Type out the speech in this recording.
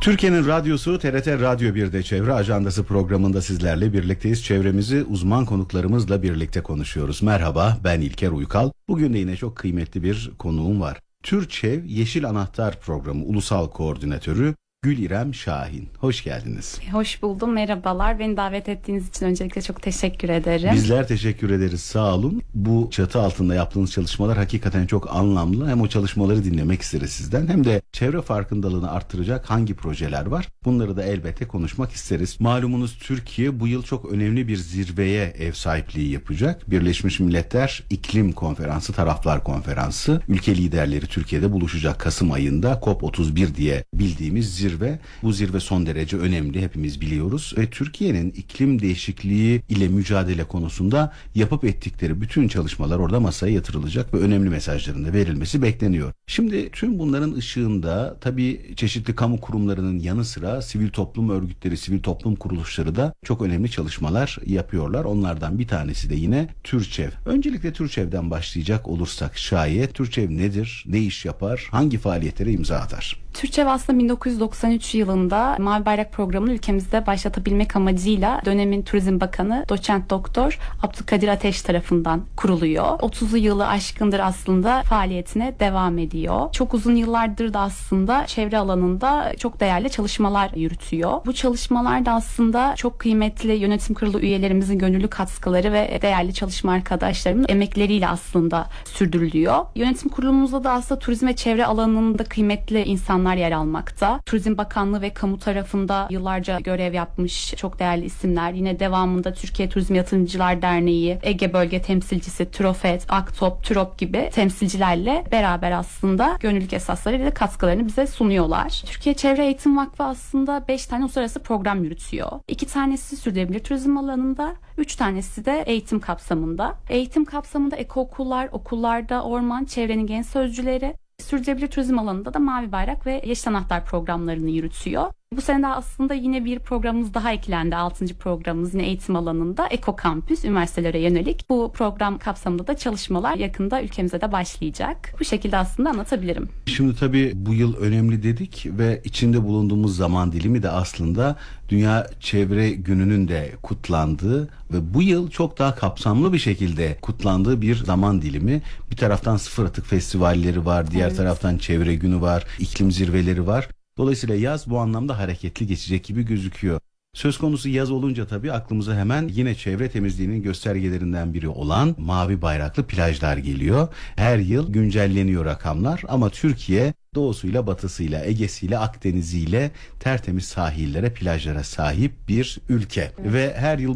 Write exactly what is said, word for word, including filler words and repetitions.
Türkiye'nin radyosu T R T Radyo bir'de Çevre Ajandası programında sizlerle birlikteyiz. Çevremizi uzman konuklarımızla birlikte konuşuyoruz. Merhaba, ben İlker Uykal. Bugün de yine çok kıymetli bir konuğum var. TÜRÇEV Yeşil Anahtar Programı Ulusal Koordinatörü Gülirem Şahin. Hoş geldiniz. Hoş buldum, merhabalar. Beni davet ettiğiniz için öncelikle çok teşekkür ederim. Bizler teşekkür ederiz, sağ olun. Bu çatı altında yaptığınız çalışmalar hakikaten çok anlamlı. Hem o çalışmaları dinlemek isteriz sizden, hem de çevre farkındalığını arttıracak hangi projeler var? Bunları da elbette konuşmak isteriz. Malumunuz Türkiye bu yıl çok önemli bir zirveye ev sahipliği yapacak. Birleşmiş Milletler İklim Konferansı, Taraflar Konferansı. Ülke liderleri Türkiye'de buluşacak Kasım ayında COP otuz bir diye bildiğimiz zirve. Bu zirve son derece önemli, hepimiz biliyoruz. Ve Türkiye'nin iklim değişikliği ile mücadele konusunda yapıp ettikleri bütün çalışmalar orada masaya yatırılacak ve önemli mesajların da verilmesi bekleniyor. Şimdi tüm bunların ışığında tabii çeşitli kamu kurumlarının yanı sıra sivil toplum örgütleri, sivil toplum kuruluşları da çok önemli çalışmalar yapıyorlar. Onlardan bir tanesi de yine TÜRÇEV. Öncelikle TÜRÇEV'den başlayacak olursak şayet, TÜRÇEV nedir, ne iş yapar, hangi faaliyetlere imza atar? TÜRÇEV aslında bin dokuz yüz doksan üç yılında Mavi Bayrak programını ülkemizde başlatabilmek amacıyla dönemin Turizm Bakanı Doçent Doktor Abdülkadir Ateş tarafından kuruluyor. otuz yılı aşkındır aslında faaliyetine devam ediyor. Çok uzun yıllardır da aslında çevre alanında çok değerli çalışmalar yürütüyor. Bu çalışmalar da aslında çok kıymetli yönetim kurulu üyelerimizin gönüllü katkıları ve değerli çalışma arkadaşlarımın emekleriyle aslında sürdürülüyor. Yönetim kurulumuzda da aslında turizm ve çevre alanında kıymetli insanlar yer almakta. Turizm Bakanlığı ve kamu tarafında yıllarca görev yapmış çok değerli isimler. Yine devamında Türkiye Turizm Yatırımcılar Derneği, Ege Bölge Temsilcisi, TÜROFET, AKTOP, TÜROP gibi temsilcilerle beraber aslında gönüllülük esaslarıyla katkılarını bize sunuyorlar. Türkiye Çevre Eğitim Vakfı aslında beş tane uluslararası program yürütüyor. iki tanesi sürdürülebilir turizm alanında, üç tanesi de eğitim kapsamında. Eğitim kapsamında ekokullar, okullarda orman, çevrenin genç sözcüleri, sürdürülebilir turizm alanında da Mavi Bayrak ve Yeşil Anahtar programlarını yürütüyor. Bu sene de aslında yine bir programımız daha eklendi. altıncı programımız yine eğitim alanında Eko Kampüs, üniversitelere yönelik. Bu program kapsamında da çalışmalar yakında ülkemize de başlayacak. Bu şekilde aslında anlatabilirim. Şimdi tabii bu yıl önemli dedik ve içinde bulunduğumuz zaman dilimi de aslında Dünya Çevre Günü'nün de kutlandığı ve bu yıl çok daha kapsamlı bir şekilde kutlandığı bir zaman dilimi. Bir taraftan Sıfır Atık Festivalleri var, diğer evet. taraftan Çevre Günü var, iklim zirveleri var. Dolayısıyla yaz bu anlamda hareketli geçecek gibi gözüküyor. Söz konusu yaz olunca tabii aklımıza hemen yine çevre temizliğinin göstergelerinden biri olan mavi bayraklı plajlar geliyor. Her yıl güncelleniyor rakamlar ama Türkiye doğusuyla, batısıyla, Ege'siyle, Akdeniz'iyle tertemiz sahillere, plajlara sahip bir ülke. Evet. Ve her yıl